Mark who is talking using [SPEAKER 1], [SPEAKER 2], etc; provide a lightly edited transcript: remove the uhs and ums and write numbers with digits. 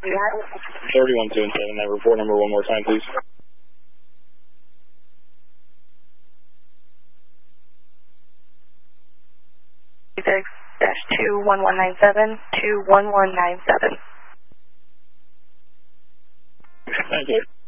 [SPEAKER 1] 3177, that report number one more time, please.
[SPEAKER 2] -21197, 21197.
[SPEAKER 1] Thank you.